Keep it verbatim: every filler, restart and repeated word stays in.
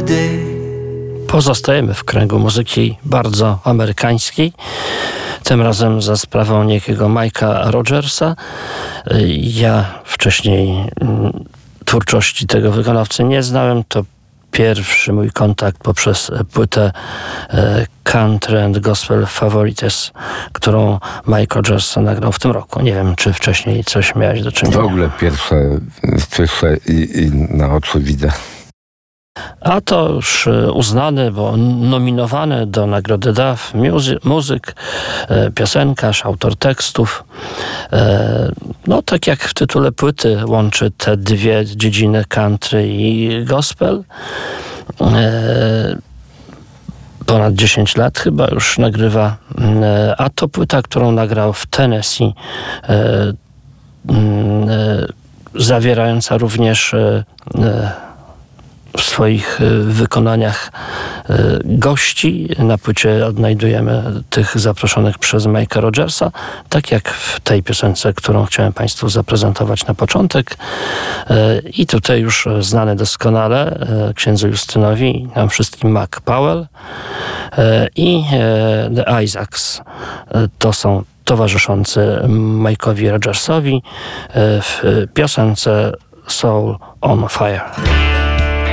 day. Pozostajemy w kręgu muzyki bardzo amerykańskiej. Tym razem za sprawą niejakiego Mike'a Rogersa. Ja wcześniej twórczości tego wykonawcy nie znałem. To pierwszy mój kontakt poprzez płytę Country and Gospel Favorites, którą Mike Rogers nagrał w tym roku. Nie wiem, czy wcześniej coś miałeś do czynienia. W ogóle pierwsze słyszę i, i na oczy widzę. A to już uznany, bo nominowany do nagrody D A F muzyk, piosenkarz, autor tekstów. No tak jak w tytule płyty łączy te dwie dziedziny, country i gospel. Ponad dziesięć lat chyba już nagrywa, a to płyta, którą nagrał w Tennessee, zawierająca również w swoich wykonaniach gości. Na płycie odnajdujemy tych zaproszonych przez Mike'a Rogersa, tak jak w tej piosence, którą chciałem Państwu zaprezentować na początek. I tutaj już znany doskonale księdzu Justynowi, nam wszystkim Mac Powell i The Isaacs. To są towarzyszący Mike'owi Rogersowi w piosence Soul on Fire.